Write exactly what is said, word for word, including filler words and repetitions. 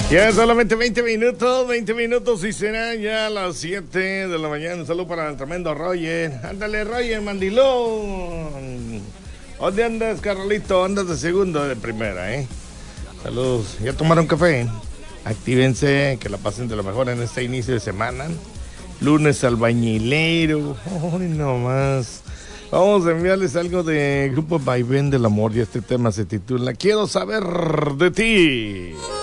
Ya solamente veinte minutos, veinte minutos y será ya las siete de la mañana. Un saludo para el tremendo Roger. Ándale, Roger, mandilón. ¿Dónde andas, Carolito? Andas de segundo de primera, ¿eh? Saludos. ¿Ya tomaron café? Actívense, que la pasen de lo mejor en este inicio de semana. Lunes albañilero. Ay, no más. Vamos a enviarles algo de Grupo Vaivén del Amor y este tema se titula Quiero saber de ti.